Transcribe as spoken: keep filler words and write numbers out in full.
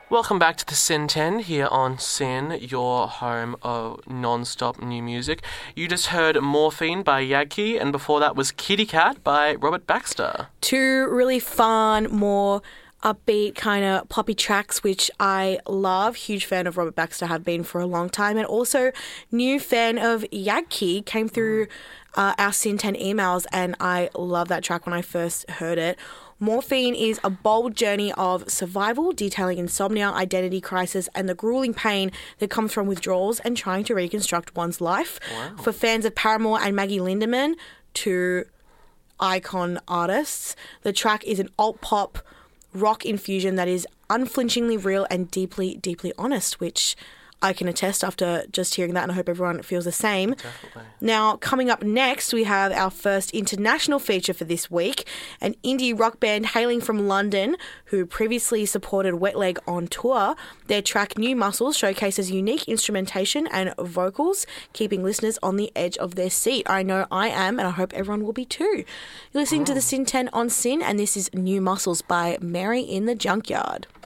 Welcome back to the Sin ten here on Sin, your home of non-stop new music. You just heard Morphine by Yagki, and before that was Kitty Cat by Robert Baxter. Two really fun, more upbeat kind of poppy tracks, which I love. Huge fan of Robert Baxter, have been for a long time, and also new fan of Yagki. Came through uh, our Sin ten emails, and I love that track when I first heard it. Morphine is a bold journey of survival, detailing insomnia, identity crisis, and the grueling pain that comes from withdrawals and trying to reconstruct one's life. Wow. For fans of Paramore and Maggie Lindemann, two icon artists, the track is an alt-pop rock infusion that is unflinchingly real and deeply, deeply honest, which I can attest after just hearing that, and I hope everyone feels the same. Definitely. Now, coming up next, we have our first international feature for this week, an indie rock band hailing from London who previously supported Wet Leg on tour. Their track New Muscles showcases unique instrumentation and vocals, keeping listeners on the edge of their seat. I know I am, and I hope everyone will be too. You're listening oh. to the Sin ten on Sin, and this is New Muscles by Mary in the Junkyard.